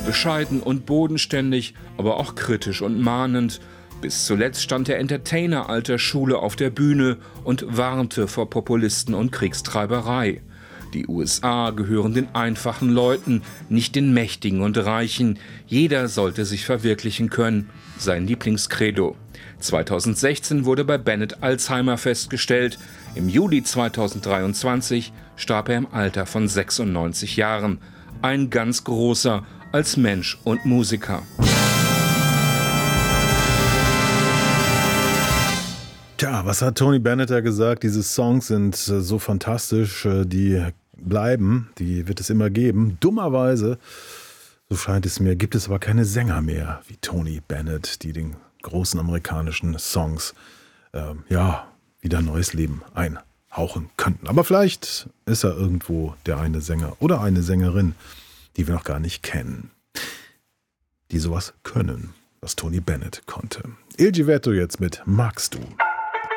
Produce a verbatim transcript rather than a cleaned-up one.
Bescheiden und bodenständig, aber auch kritisch und mahnend. Bis zuletzt stand der Entertainer alter Schule auf der Bühne und warnte vor Populisten und Kriegstreiberei. Die U S A gehören den einfachen Leuten, nicht den Mächtigen und Reichen. Jeder sollte sich verwirklichen können, sein Lieblingskredo. zweitausendsechzehn wurde bei Bennett Alzheimer festgestellt. Im Juli zweitausenddreiundzwanzig starb er im Alter von sechsundneunzig Jahren. Ein ganz großer als Mensch und Musiker. Tja, was hat Tony Bennett da gesagt? Diese Songs sind äh, so fantastisch, äh, die bleiben, die wird es immer geben. Dummerweise, so scheint es mir, gibt es aber keine Sänger mehr wie Tony Bennett, die den großen amerikanischen Songs äh, ja, wieder neues Leben einhauchen könnten. Aber vielleicht ist er irgendwo der eine Sänger oder eine Sängerin, die wir noch gar nicht kennen, die sowas können, was Tony Bennett konnte. Il Ghetto jetzt mit Magst du?